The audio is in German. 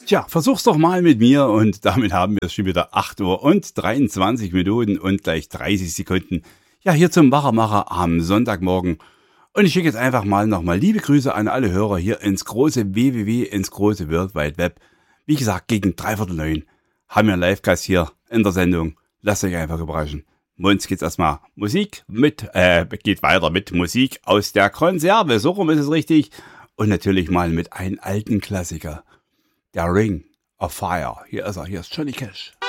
Tja, versuch's doch mal mit mir und damit haben wir es schon wieder 8 Uhr und 23 Minuten und gleich 30 Sekunden. Ja, hier zum Wachermacher am Sonntagmorgen. Und ich schicke jetzt einfach mal nochmal liebe Grüße an alle Hörer hier ins große WWW, ins große World Wide Web. Wie gesagt, gegen 8:45 haben wir einen Livecast hier in der Sendung. Lasst euch einfach überraschen. Uns geht's erstmal geht weiter mit Musik aus der Konserve. So rum ist es richtig. Und natürlich mal mit einem alten Klassiker. Der Ring of Fire. Hier ist er, hier ist Johnny Cash.